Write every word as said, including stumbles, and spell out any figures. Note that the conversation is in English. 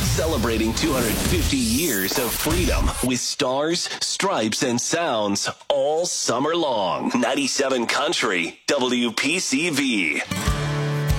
Celebrating two hundred fifty years of freedom with stars, stripes, and sounds all summer long. ninety-seven Country, W P C V.